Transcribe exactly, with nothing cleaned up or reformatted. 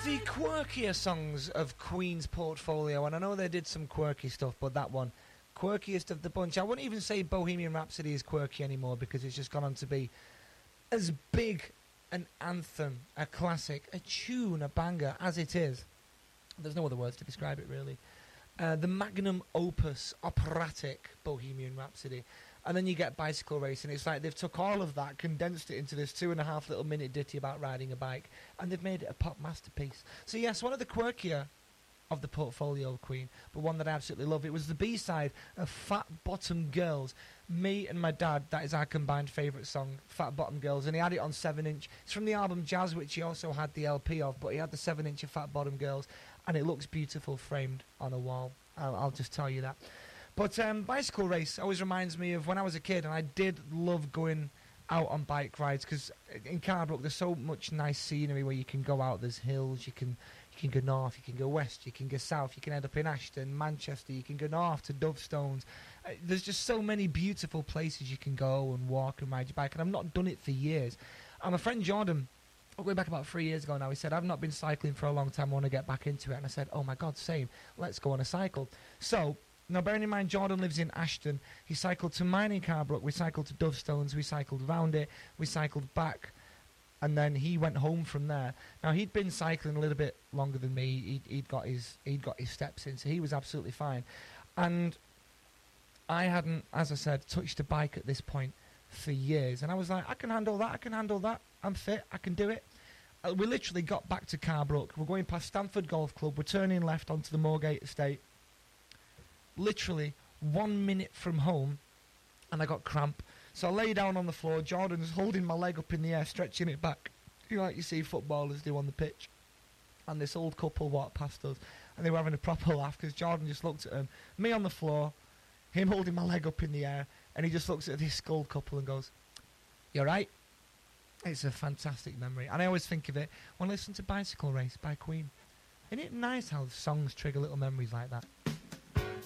the quirkier songs of Queen's portfolio, and I know they did some quirky stuff, but that one, quirkiest of the bunch. I wouldn't even say Bohemian Rhapsody is quirky anymore because it's just gone on to be as big an anthem, a classic, a tune, a banger as it is. There's no other words to describe it, really. Uh, the magnum opus operatic Bohemian Rhapsody. And then you get Bicycle Race, and it's like they've took all of that, condensed it into this two and a half little minute ditty about riding a bike, and they've made it a pop masterpiece. So yes, one of the quirkier of the portfolio of Queen, but one that I absolutely love. It was the B-side of Fat Bottom Girls. Me and my dad, that is our combined favourite song, Fat Bottom Girls, and he had it on seven inch. It's from the album Jazz, which he also had the L P of, but he had the seven inch of Fat Bottom Girls, and it looks beautiful framed on a wall. I'll, I'll just tell you that. But um, Bicycle Race always reminds me of when I was a kid, and I did love going out on bike rides, because in Carbrook there's so much nice scenery where you can go out. There's hills, you can you can go north, you can go west, you can go south, you can end up in Ashton, Manchester, you can go north to Dovestones. Uh, there's just so many beautiful places you can go and walk and ride your bike, and I've not done it for years. And my friend Jordan, going back about three years ago now, he said, I've not been cycling for a long time, I want to get back into it. And I said, oh my God, same, let's go on a cycle. So, now bearing in mind Jordan lives in Ashton, he cycled to mine in Carbrook, we cycled to Dovestones, we cycled round it, we cycled back, and then he went home from there. Now he'd been cycling a little bit longer than me, he'd, he'd, got, his, he'd got his steps in, so he was absolutely fine. And I hadn't, as I said, touched a bike at this point for years, and I was like, I can handle that, I can handle that, I'm fit, I can do it. Uh, we literally got back to Carbrook, we're going past Stamford Golf Club, we're turning left onto the Moorgate Estate, literally one minute from home, and I got cramp. So I lay down on the floor, Jordan's holding my leg up in the air, stretching it back, you know, like you see footballers do on the pitch. And this old couple walked past us, and they were having a proper laugh, because Jordan just looked at him, me on the floor, him holding my leg up in the air, and he just looks at this old couple and goes, "You alright?" It's a fantastic memory, and I always think of it when I listen to Bicycle Race by Queen. Isn't it nice how songs trigger little memories like that?